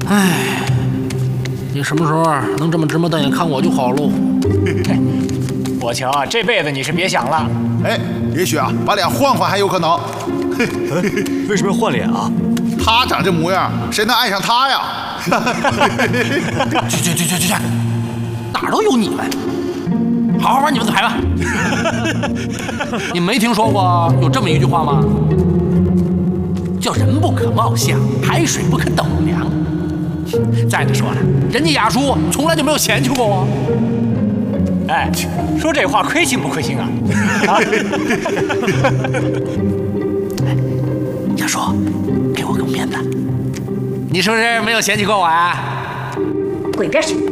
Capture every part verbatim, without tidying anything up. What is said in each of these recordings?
哎，你什么时候能这么直目瞪眼看我就好喽。 我瞧这辈子你是别想了。 哎，也许啊，把脸换换还有可能。 为什么要换脸啊？ 他长这模样，谁能爱上他呀？ 去去去去去去，哪儿都有你们，好好玩你们的牌吧。你没听说过有这么一句话吗？叫人不可貌相，海水不可斗量。再者说了，人家雅叔从来就没有嫌弃过我。 哎，说这话亏心不亏心啊？啊！ 雅叔，给我个面子，你是不是没有嫌弃过我啊？ 滚一边去！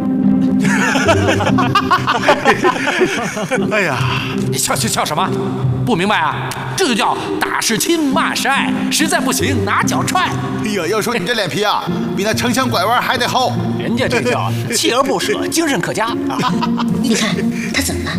哎呀， 你笑笑笑什么？不明白啊？这就叫打是亲，骂是爱，实在不行拿脚踹。 哎呀，要说你这脸皮啊，比那城墙拐弯还得厚。 人家这叫锲而不舍，精神可嘉。 你看他怎么了？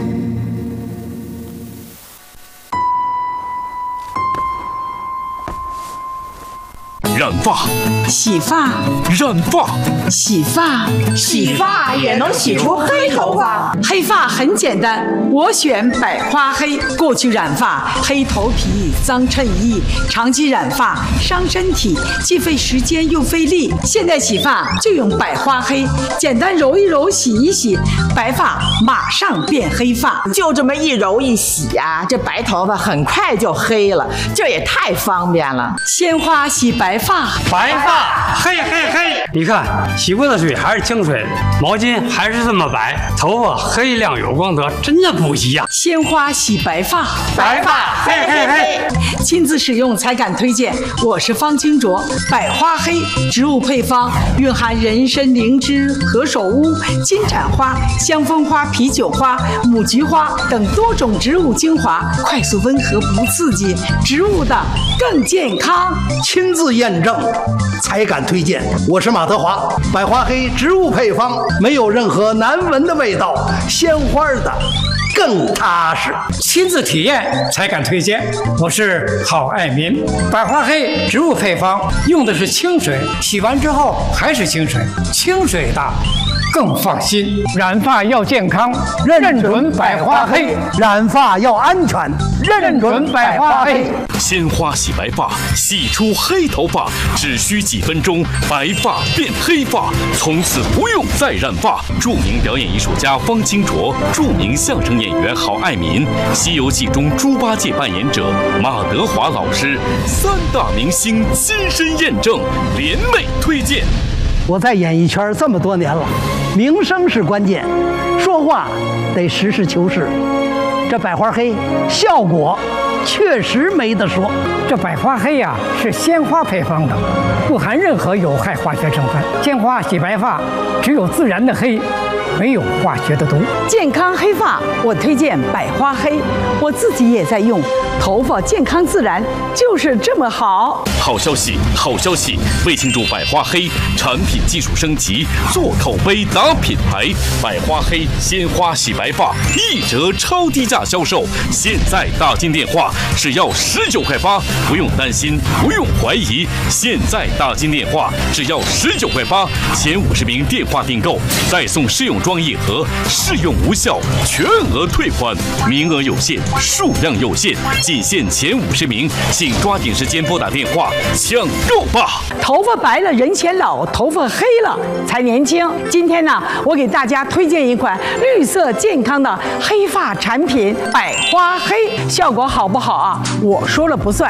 染发、 洗发、 染发、 洗发、 洗发也能洗出黑头发。 黑发很简单，我选百花黑。过去染发黑头皮、脏衬衣，长期染发伤身体，既费时间又费力。现在洗发就用百花黑，简单揉一揉，洗一洗，白发马上变黑发。 就这么一揉一洗啊，这白头发很快就黑了，这也太方便了。 鲜花洗白发。 白发黑黑黑，你看洗过的水还是清水，毛巾还是这么白，头发黑亮有光泽，真的不一样。 鲜花洗白发， 白发黑黑黑， 亲自使用才敢推荐。我是方清卓，百花黑植物配方蕴含人参、灵芝、何首乌、金盏花、香蜂花、啤酒花、母菊花等多种植物精华，快速温和不刺激，植物的更健康。 亲自验证才敢推荐。我是马德华，百花黑植物配方，没有任何难闻的味道，鲜花的更踏实。 亲自体验才敢推荐。我是郝爱民，百花黑植物配方用的是清水，洗完之后还是清水，清水的更放心。染发要健康，认准百花黑； 染发要安全，认准百花黑。 鲜花洗白发，洗出黑头发，只需几分钟，白发变黑发，从此不用再染发。著名表演艺术家方清卓，著名相声演员郝爱民，《西游记》中猪八戒扮演者马德华老师，三大明星亲身验证，联袂推荐。 我在演艺圈这么多年了，名声是关键，说话得实事求是。这百花黑效果确实没得说。 这百花黑呀、啊、是鲜花配方的，不含任何有害化学成分。鲜花洗白发，只有自然的黑，没有化学的毒。 健康黑发，我推荐百花黑，我自己也在用，头发健康自然，就是这么好。 好消息，好消息！为庆祝百花黑产品技术升级，做口碑打品牌，百花黑鲜花洗白发一折超低价销售。现在大金电话只要十九块八，不用担心，不用怀疑。现在大金电话只要十九块八，前五十名电话订购再送试用装一盒，试用无效全额退款，名额有限，数量有限，仅限前五十名，请抓紧时间拨打电话抢购吧！ 头发白了人显老，头发黑了才年轻。今天呢，我给大家推荐一款绿色健康的黑发产品——百花黑，效果好不好啊？我说了不算。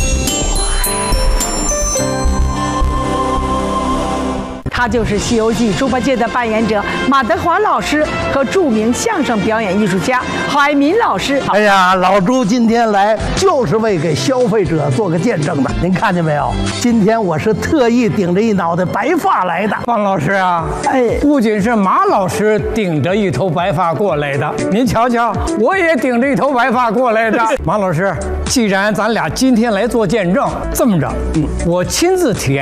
他就是《西游记》猪八戒的扮演者马德华老师和著名相声表演艺术家郝爱民老师。 哎呀，老朱今天来就是为给消费者做个见证的，您看见没有？今天我是特意顶着一脑袋白发来的。 方老师啊，哎，不仅是马老师顶着一头白发过来的，您瞧瞧，我也顶着一头白发过来的。马老师，既然咱俩今天来做见证，这么着，嗯，我亲自体验。